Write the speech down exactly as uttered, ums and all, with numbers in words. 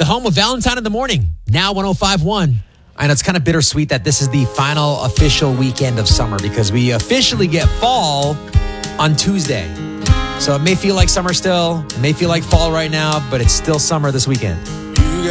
home of Valentine in the Morning. Now one oh five point one. I know it's kind of bittersweet that this is the final official weekend of summer because we officially get fall on Tuesday. So it may feel like summer still. It may feel like fall right now, but it's still summer this weekend.